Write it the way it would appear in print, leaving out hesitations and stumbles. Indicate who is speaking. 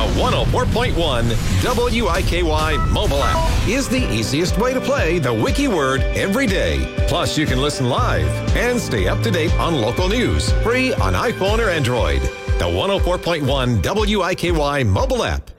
Speaker 1: The 104.1 WIKY mobile app is the easiest way to play the Wiki Word every day. Plus, you can listen live and stay up to date on local news. Free on iPhone or Android. The 104.1 WIKY mobile app.